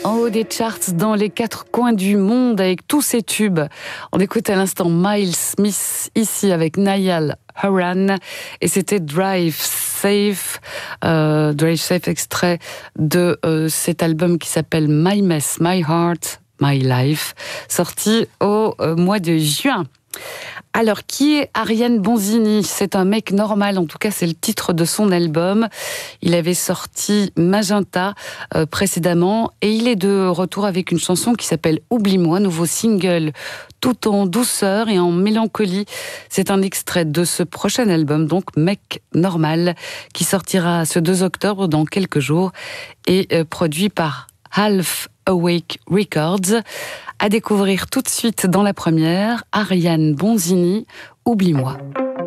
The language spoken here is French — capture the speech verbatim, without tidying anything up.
en haut des charts dans les quatre coins du monde avec tous ces tubes. On écoute à l'instant Miles Smith ici avec Niall Horan et c'était Drive Safe, euh, Drive Safe extrait de euh, cet album qui s'appelle My Mess, My Heart, My Life, sorti au euh, mois de juin. Alors, qui est Ariane Bonzini ? C'est un mec normal, en tout cas c'est le titre de son album. Il avait sorti Magenta euh, précédemment et il est de retour avec une chanson qui s'appelle Oublie-moi, nouveau single tout en douceur et en mélancolie. C'est un extrait de ce prochain album, donc Mec Normal, qui sortira ce deux octobre dans quelques jours et euh, produit par Half Awake Records. À découvrir tout de suite dans la première, Ariane Bonzini, Oublie-moi.